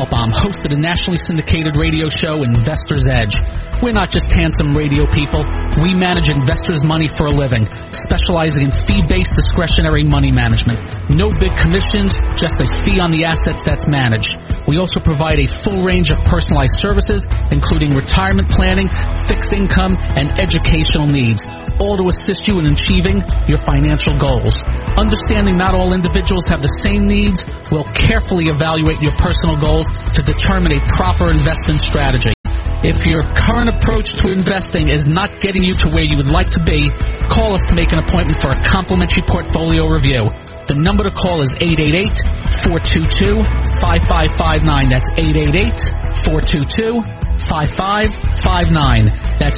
Kaltbaum, host of the nationally syndicated radio show Investor's Edge. We're not just handsome radio people. We manage investors' money for a living, specializing in fee-based discretionary money management. No big commissions, just a fee on the assets that's managed. We also provide a full range of personalized services, including retirement planning, fixed income, and educational needs, all to assist you in achieving your financial goals. Understanding not all individuals have the same needs, we'll carefully evaluate your personal goals to determine a proper investment strategy. If your current approach to investing is not getting you to where you would like to be, call us to make an appointment for a complimentary portfolio review. The number to call is 888-422-5559. That's 888-422-5559. That's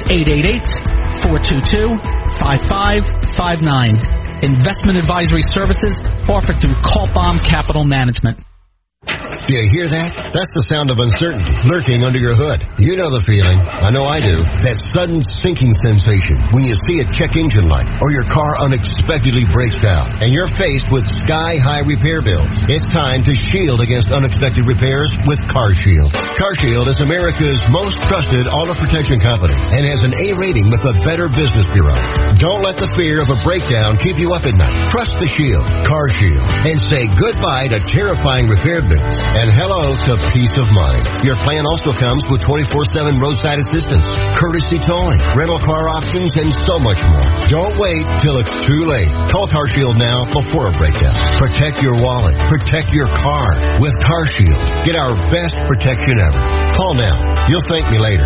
888-422-5559. Investment advisory services offered through Kaltbaum Capital Management. Do you hear that? That's the sound of uncertainty lurking under your hood. You know the feeling. I know I do. That sudden sinking sensation when you see a check engine light or your car unexpectedly breaks down and you're faced with sky-high repair bills. It's time to shield against unexpected repairs with CarShield. CarShield is America's most trusted auto protection company and has an A rating with the Better Business Bureau. Don't let the fear of a breakdown keep you up at night. Trust the Shield, CarShield, and say goodbye to terrifying repair bills and hello to peace of mind. Your plan also comes with 24/7 roadside assistance, courtesy towing, rental car options, and so much more. Don't wait till it's too late. Call CarShield now before a breakdown. Protect your wallet. Protect your car with CarShield. Get our best protection ever. Call now. You'll thank me later.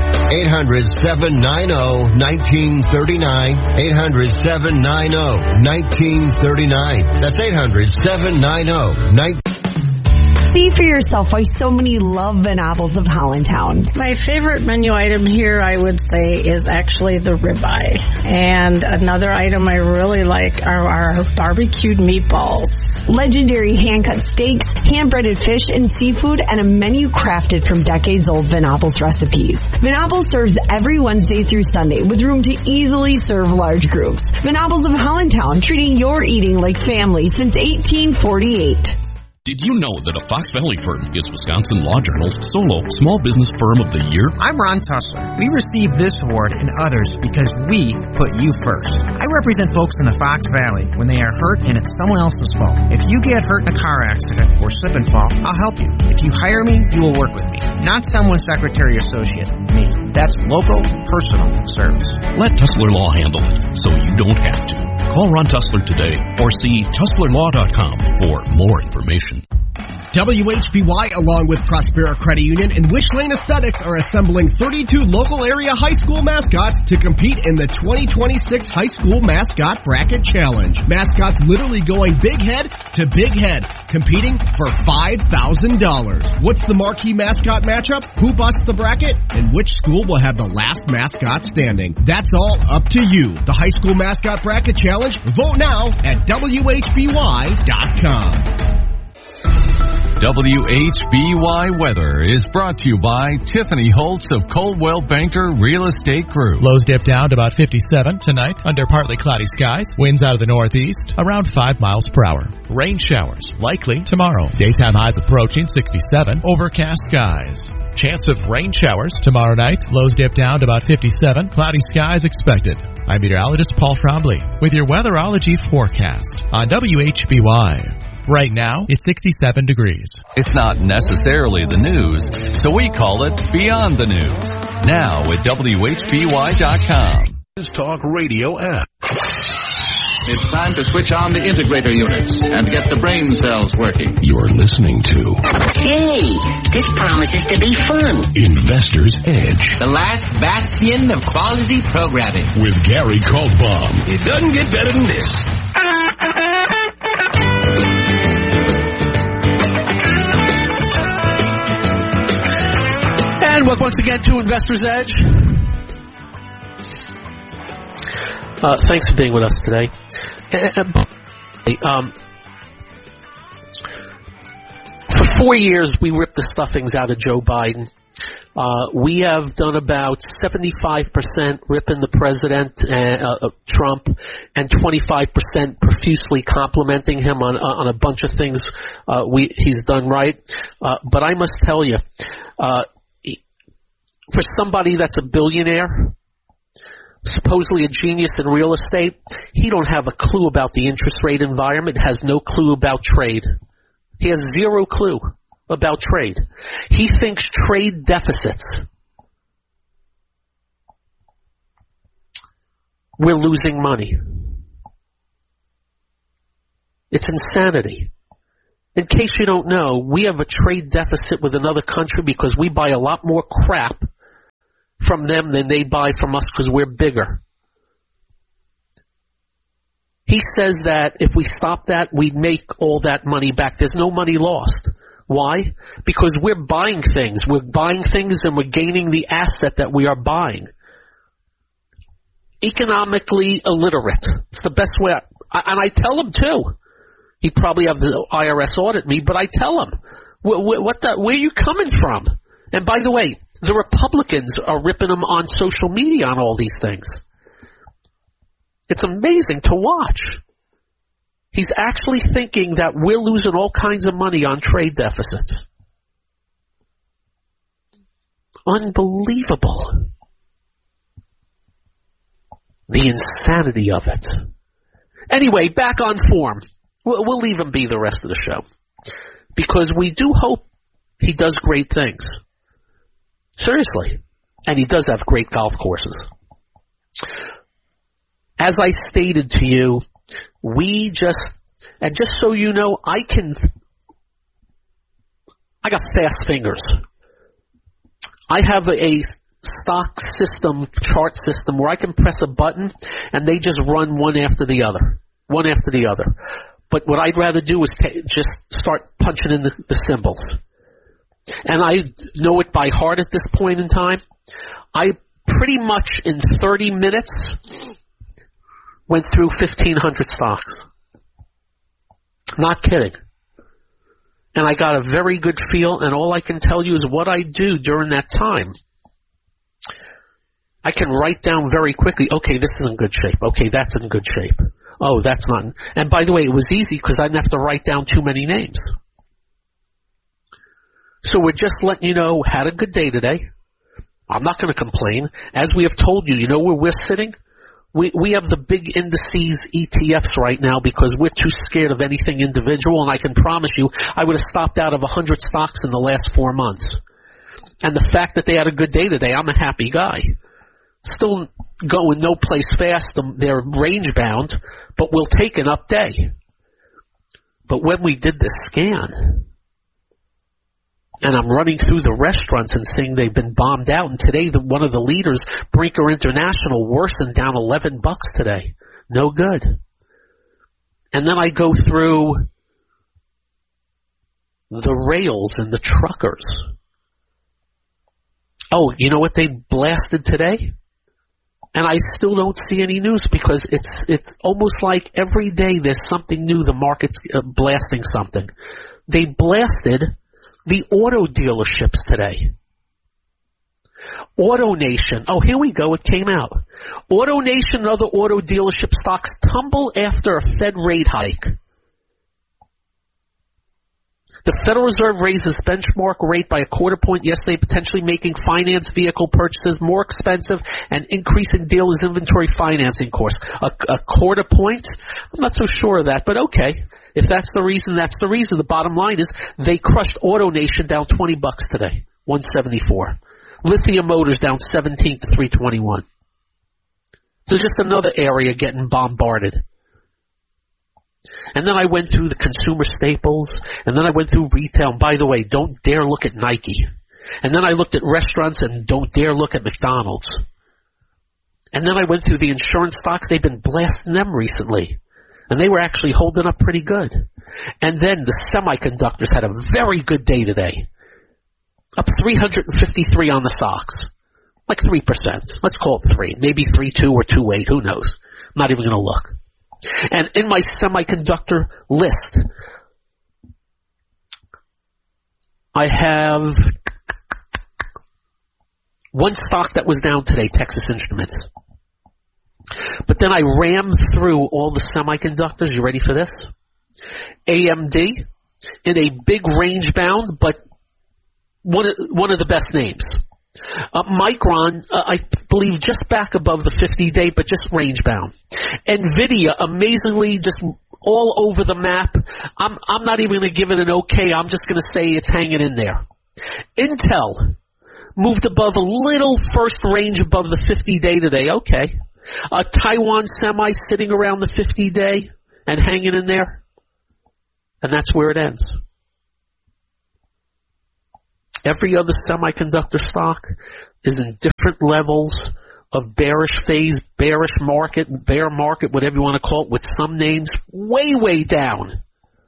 800-790-1939. 800-790-1939. That's 800-790-1939. See for yourself why so many love Venables of Hollandtown. My favorite menu item here, I would say, is actually the ribeye. And another item I really like are our barbecued meatballs. Legendary hand-cut steaks, hand-breaded fish and seafood, and a menu crafted from decades-old Venables recipes. Venables serves every Wednesday through Sunday with room to easily serve large groups. Venables of Hollandtown, treating your eating like family since 1848. Did you know that a Fox Valley firm is Wisconsin Law Journal's solo Small Business Firm of the Year? I'm Ron Tussler. We received this award and others because we put you first. I represent folks in the Fox Valley when they are hurt and it's someone else's fault. If you get hurt in a car accident or slip and fall, I'll help you. If you hire me, you will work with me. Not someone's secretary or associate, me. That's local, personal service. Let Tussler Law handle it so you don't have to. Call Ron Tussler today or see TusslerLaw.com for more information. WHBY, along with Prospera Credit Union and Wish Lane Aesthetics, are assembling 32 local area high school mascots to compete in the 2026 High School Mascot Bracket Challenge. Mascots literally going big head to big head, competing for $5,000. What's the marquee mascot matchup? Who busts the bracket? And which school will have the last mascot standing? That's all up to you. The High School Mascot Bracket Challenge. Vote now at WHBY.com. WHBY Weather is brought to you by Tiffany Holtz of Coldwell Banker Real Estate Group. Lows dip down to about 57 tonight under partly cloudy skies. Winds out of the northeast around 5 miles per hour. Rain showers likely tomorrow. Daytime highs approaching 67. Overcast skies. Chance of rain showers tomorrow night. Lows dip down to about 57. Cloudy skies expected. I'm meteorologist Paul Frombley with your weatherology forecast on WHBY. Right now, it's 67 degrees. It's not necessarily the news, so we call it Beyond the News. Now at WHBY.com. News Talk Radio app. It's time to switch on the integrator units and get the brain cells working. You're listening to... Hey, this promises to be fun. Investor's Edge. The last bastion of quality programming. With Gary Kaltbaum. It doesn't get better than this. And welcome once again to Investor's Edge. Thanks for being with us today. For 4 years, we ripped the stuffings out of Joe Biden We have done about 75% ripping the president, Trump, and 25% profusely complimenting him on a bunch of things he's done right. But I must tell you, for somebody that's a billionaire, supposedly a genius in real estate, he don't have a clue about the interest rate environment, has no clue about trade. He has zero clue about trade. He thinks trade deficits. We're losing money. It's insanity. In case you don't know, we have a trade deficit with another country because we buy a lot more crap from them than they buy from us because we're bigger. He says that if we stop that, we'd make all that money back. There's no money lost. Why? Because we're buying things. We're buying things and we're gaining the asset that we are buying. Economically illiterate. It's the best way. And I tell him too. He'd probably have the IRS audit me, but I tell him, where are you coming from? And by the way, the Republicans are ripping him on social media on all these things. It's amazing to watch. He's actually thinking that we're losing all kinds of money on trade deficits. Unbelievable. The insanity of it. Anyway, back on form. We'll leave him be the rest of the show. Because we do hope he does great things. Seriously. And he does have great golf courses. As I stated to you, and just so you know, I got fast fingers. I have a stock system, chart system, where I can press a button and they just run one after the other. But what I'd rather do is just start punching in the symbols. And I know it by heart at this point in time. I pretty much in 30 minutes went through 1,500 stocks. Not kidding. And I got a very good feel, and all I can tell you is what I do during that time. I can write down very quickly, okay, this is in good shape. Okay, that's in good shape. Oh, that's not. And by the way, it was easy because I didn't have to write down too many names. So we're just letting you know, had a good day today. I'm not going to complain. As we have told you, you know where we're sitting? We have the big indices ETFs right now because we're too scared of anything individual, and I can promise you I would have stopped out of 100 stocks in the last 4 months. And the fact that they had a good day today, I'm a happy guy. Still going no place fast, they're range bound, but we'll take an up day. But when we did this scan, and I'm running through the restaurants and seeing they've been bombed out. And today, one of the leaders, Brinker International, worsened down $11 today. No good. And then I go through the rails and the truckers. Oh, you know what they blasted today? And I still don't see any news because it's almost like every day there's something new. The market's blasting something. They blasted the auto dealerships today. AutoNation. Oh, here we go. It came out. AutoNation and other auto dealership stocks tumble after a Fed rate hike. The Federal Reserve raised its benchmark rate by 1/4 point yesterday, potentially making finance vehicle purchases more expensive and increasing dealers' inventory financing costs. A 1/4 point? I'm not so sure of that, but okay. If that's the reason, that's the reason. The bottom line is they crushed AutoNation down $20 today, 174. Lithium Motors down 17 to 321. So just another area getting bombarded. And then I went through the consumer staples, and then I went through retail. And by the way, don't dare look at Nike. And then I looked at restaurants, and don't dare look at McDonald's. And then I went through the insurance stocks. They've been blasting them recently. And they were actually holding up pretty good. And then the semiconductors had a very good day today. Up 353 on the stocks. Like 3%. Let's call it 3. Maybe 3.2 or 2.8. Who knows? I'm not even going to look. And in my semiconductor list, I have One stock that was down today, Texas Instruments. But then I rammed through all the semiconductors. You ready for this? AMD in a big range bound, but one of the best names. Micron, I believe just back above the 50-day, but just range bound. NVIDIA, amazingly, just all over the map. I'm not even going to give it an okay. I'm just going to say it's hanging in there. Intel moved above a little first range above the 50-day today. Okay. Taiwan Semi sitting around the 50-day and hanging in there. And that's where it ends. Every other semiconductor stock is in different levels of bearish phase, bearish market, bear market, whatever you want to call it, with some names way, way down.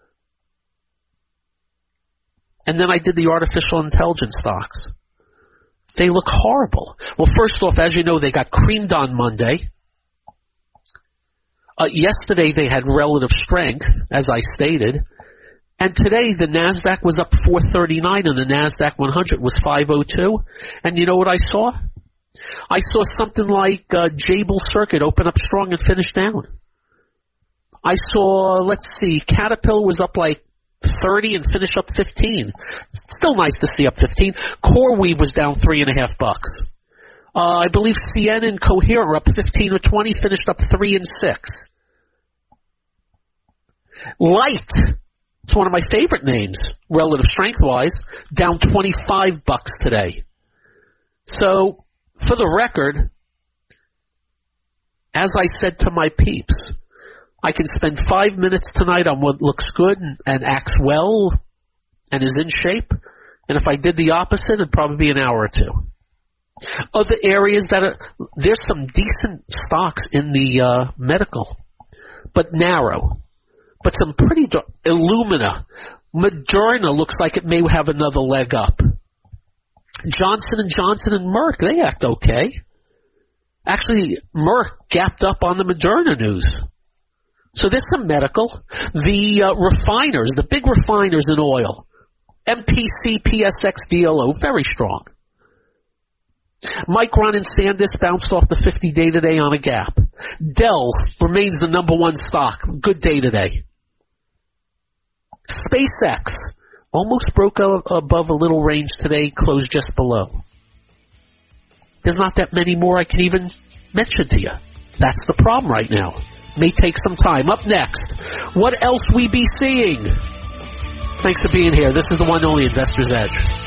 And then I did the artificial intelligence stocks. They look horrible. Well, first off, as you know, they got creamed on Monday. Yesterday they had relative strength, as I stated. And today the NASDAQ was up 439 and the NASDAQ 100 was 502. And you know what I saw? I saw something like Jabil Circuit open up strong and finish down. I saw, let's see, Caterpillar was up like 30 and finish up 15. Still nice to see up 15. CoreWeave was down $3.50. I believe CN and Coherent were up 15 or 20, finished up 3 and 6. Light, it's one of my favorite names, relative strength-wise, down $25 today. So, for the record, as I said to my peeps, I can spend 5 minutes tonight on what looks good and acts well and is in shape. And if I did the opposite, it'd probably be an hour or two. Other areas there's some decent stocks in the medical, but narrow. But some pretty Illumina. Moderna looks like it may have another leg up. Johnson & Johnson and Merck, they act okay. Actually, Merck gapped up on the Moderna news. So there's some medical. The refiners, the big refiners in oil, MPC, PSX, DLO, very strong. Micron and SanDisk bounced off the 50-day today on a gap. Dell remains the number one stock. Good day today. SpaceX almost broke above a little range today, closed just below. There's not that many more I can even mention to you. That's the problem right now. May take some time. Up next, what else we be seeing? Thanks for being here. This is the one and only Investor's Edge.